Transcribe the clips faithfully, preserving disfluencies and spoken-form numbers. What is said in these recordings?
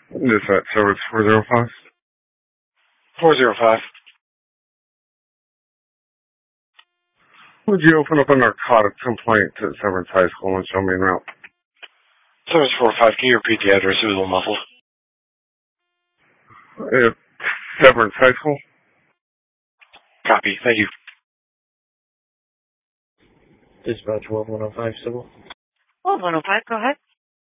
Is that service four zero five? four zero five. Would you open up a narcotic complaint to Severance High School and show me en route? Service four five, can you repeat the address? It was a little muffled. Uh, Severance High School? Copy, thank you. Dispatch one one oh five, Civil. one one oh five, go ahead.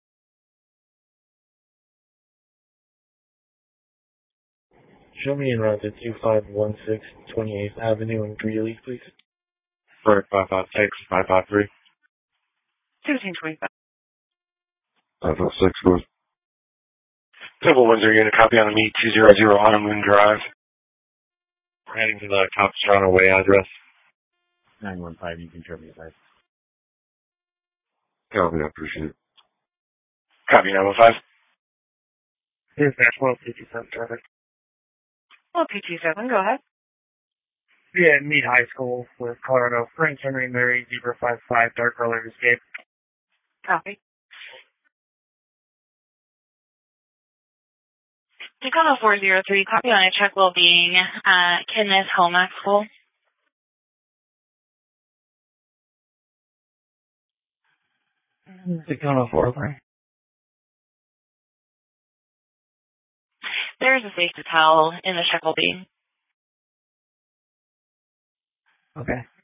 Show me en route to two five one six twenty-eighth Avenue in Greeley, please. Right, five five six, five five three. seventeen twenty-five. five five six, North. Civil Windsor unit, copy on the meet two hundred Autumn Moon Drive. Heading to the Capistrano Way address. nine one five, you can show me guys. Copy, I appreciate it. Copy nine one five. Dispatch one two seven, traffic. one two two seven, go ahead. Yeah, Mead High School with Colorado. Frank Henry Mary, Zebra five five, dark color escape. Copy. Tacoma four zero three, copy on a check well-being at Kenneth Homack School. Tacoma four three. There is a safe to tell in the check well-being. Okay.